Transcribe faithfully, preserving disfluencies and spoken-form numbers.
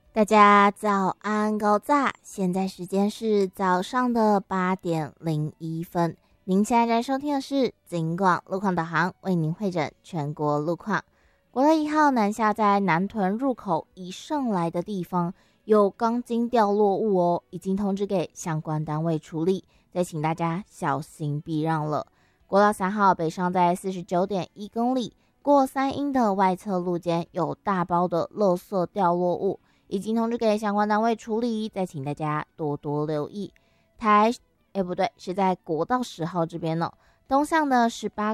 大家早安高炸，现在时间是早上的八点零一分。您现在在收听的是警广路况导航，为您会诊全国路况。国道一号南下在南屯入口一上来的地方有钢筋掉落物哦，已经通知给相关单位处理，再请大家小心避让了。国道三号北上在 四十九点一公里，过三阴的外侧路肩有大包的垃圾掉落物，已经通知给相关单位处理，再请大家多多留意。台，哎不对，是在国道十号这边哦，东向的十八